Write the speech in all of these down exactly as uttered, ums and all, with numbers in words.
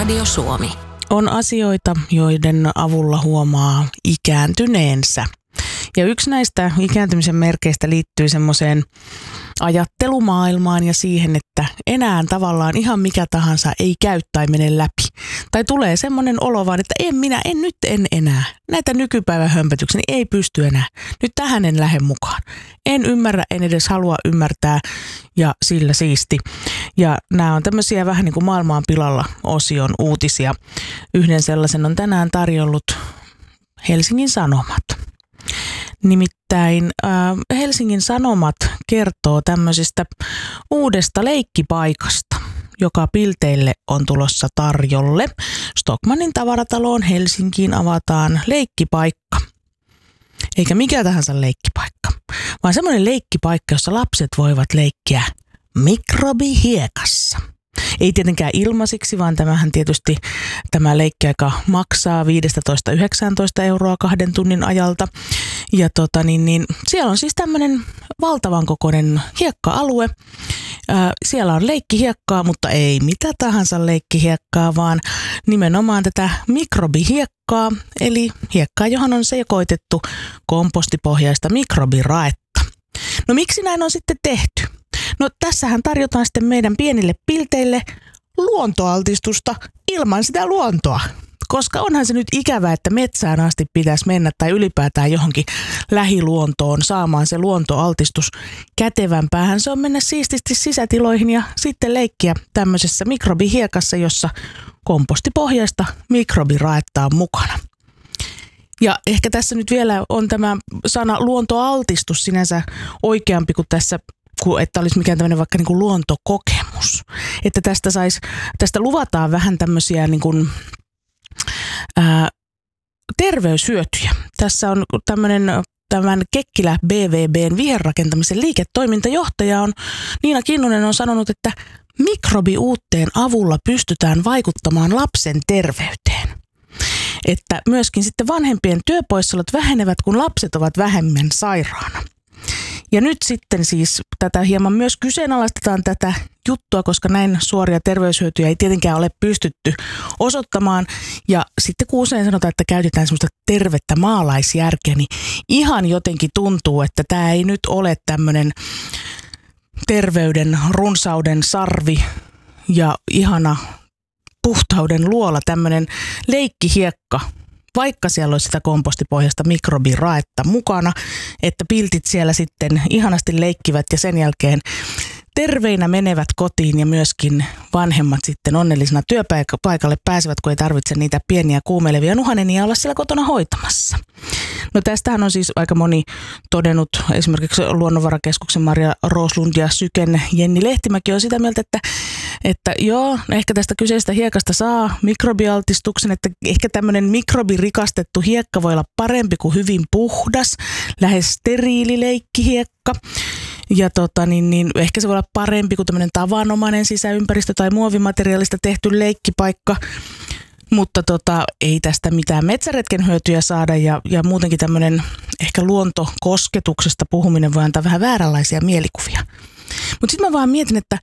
Radio Suomi. On asioita, joiden avulla huomaa ikääntyneensä. Ja yksi näistä ikääntymisen merkeistä liittyy semmoiseen ajattelumaailmaan ja siihen, että enää tavallaan ihan mikä tahansa ei käy tai mene läpi. Tai tulee semmoinen olo vaan, että en minä, en nyt en enää. Näitä nykypäivän hömpötyksiä niin ei pysty enää. Nyt tähän en lähde mukaan. En ymmärrä, en edes halua ymmärtää ja sillä siisti. Ja nämä on tämmöisiä vähän niin kuin maailmaan pilalla osion uutisia. Yhden sellaisen on tänään tarjollut Helsingin Sanomat. Nimittäin äh, Helsingin Sanomat kertoo tämmöisestä uudesta leikkipaikasta, joka Pilteille on tulossa tarjolle. Stockmannin tavarataloon Helsinkiin avataan leikkipaikka. Eikä mikä tahansa leikkipaikka, vaan semmoinen leikkipaikka, jossa lapset voivat leikkiä mikrobihiekassa. Ei tietenkään ilmaisiksi, vaan tämähän tietysti tämä leikkiaika maksaa viisitoista yhdeksäntoista euroa kahden tunnin ajalta. Ja tota niin, niin siellä on siis tämmöinen valtavan kokoinen hiekka-alue. Ää, siellä on leikkihiekkaa, mutta ei mitä tahansa leikkihiekkaa, vaan nimenomaan tätä mikrobihiekkaa, eli hiekkaa, johon on sekoitettu kompostipohjaista mikrobiraetta. No miksi näin on sitten tehty? No tässähän tarjotaan sitten meidän pienille pilteille luontoaltistusta ilman sitä luontoa. Koska onhan se nyt ikävää, että metsään asti pitäisi mennä tai ylipäätään johonkin lähiluontoon saamaan se luontoaltistus kätevämpäähän. Se on mennä siististi sisätiloihin ja sitten leikkiä tämmöisessä mikrobihiekassa, jossa kompostipohjaista mikrobiraetta on mukana. Ja ehkä tässä nyt vielä on tämä sana luontoaltistus sinänsä oikeampi kuin tässä, kuin että olisi mikään tämmöinen vaikka niin kuin luontokokemus. Että tästä, sais, tästä luvataan vähän tämmöisiä niin kuin Ää, terveyshyötyjä. Tässä on tämmöinen tämän Kekkilä B V B:n viherrakentamisen liiketoimintajohtaja on Niina Kinnunen on sanonut, että mikrobiuutteen avulla pystytään vaikuttamaan lapsen terveyteen. Että myöskin sitten vanhempien työpoissaolot vähenevät, kun lapset ovat vähemmän sairaana. Ja nyt sitten siis tätä hieman myös kyseenalaistetaan tätä juttua, koska näin suoria terveyshyötyjä ei tietenkään ole pystytty osoittamaan. Ja sitten kun usein sanotaan, että käytetään semmoista tervettä maalaisjärkeä, niin ihan jotenkin tuntuu, että tämä ei nyt ole tämmöinen terveyden, runsauden sarvi ja ihana puhtauden luola, tämmöinen leikkihiekka. Vaikka siellä olisi sitä kompostipohjaista mikrobiraetta mukana, että piltit siellä sitten ihanasti leikkivät ja sen jälkeen terveinä menevät kotiin ja myöskin vanhemmat sitten onnellisena työpaikalle pääsevät, kun ei tarvitse niitä pieniä kuumeilevia nuhanenia olla siellä kotona hoitamassa. No tästähän on siis aika moni todennut, esimerkiksi Luonnonvarakeskuksen Maria Roslund ja Syken Jenni Lehtimäki on sitä mieltä, että, että joo, ehkä tästä kyseisestä hiekasta saa mikrobialtistuksen, että ehkä tämmöinen mikrobirikastettu hiekka voi olla parempi kuin hyvin puhdas, lähes steriili leikkihiekka. Ja tota, niin, niin, ehkä se voi olla parempi kuin tämmöinen tavanomainen sisäympäristö tai muovimateriaalista tehty leikkipaikka, mutta tota, ei tästä mitään metsäretken hyötyjä saada ja, ja muutenkin tämmöinen ehkä luontokosketuksesta puhuminen voi antaa vähän vääränlaisia mielikuvia. Mutta sitten mä vaan mietin, että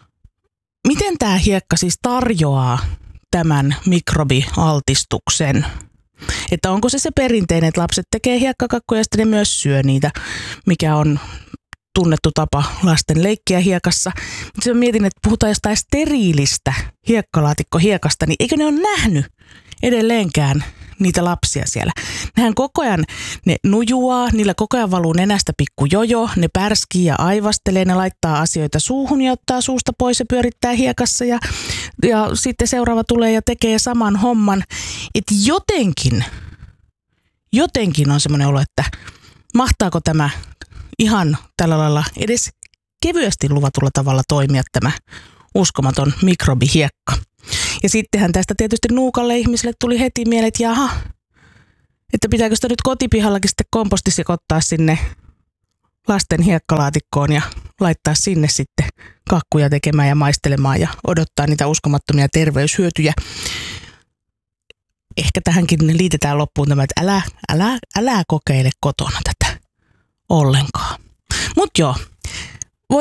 miten tämä hiekka siis tarjoaa tämän mikrobialtistuksen? Että onko se se perinteinen, että lapset tekee hiekkakakkuja ja sitten ne myös syö niitä, mikä on tunnettu tapa lasten leikkiä hiekassa. Mutta sitten mietin, että puhutaan jostain steriilistä hiekkalaatikkohiekasta, niin eikö ne ole nähnyt edelleenkään niitä lapsia siellä? Nehän koko ajan ne nujuaa, niillä koko ajan valuu nenästä pikku jojo, ne pärskii ja aivastelee, ne laittaa asioita suuhun ja ottaa suusta pois ja pyörittää hiekassa ja, ja sitten seuraava tulee ja tekee saman homman. Että jotenkin, jotenkin on semmoinen olo, että mahtaako tämä ihan tällä lailla edes kevyesti luvatulla tavalla toimia tämä uskomaton mikrobihiekka. Ja sittenhän tästä tietysti nuukalle ihmiselle tuli heti mieleen, että jaha, että pitääkö sitä nyt kotipihallakin sitten komposti sekoittaa sinne lasten hiekkalaatikkoon ja laittaa sinne sitten kakkuja tekemään ja maistelemaan ja odottaa niitä uskomattomia terveyshyötyjä. Ehkä tähänkin liitetään loppuun tämä, että älä, älä, älä kokeile kotona tätä ollenkaan. Mut joo,